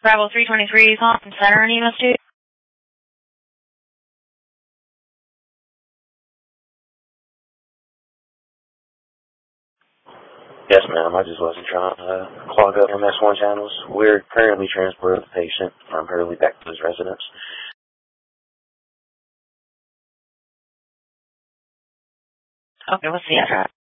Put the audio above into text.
Bravo 323, calling from Center in EMS 2. Yes, ma'am. I just wasn't trying to clog up MS1 channels. We're currently transporting the patient from Hurley back to his residence. Okay, what's the address?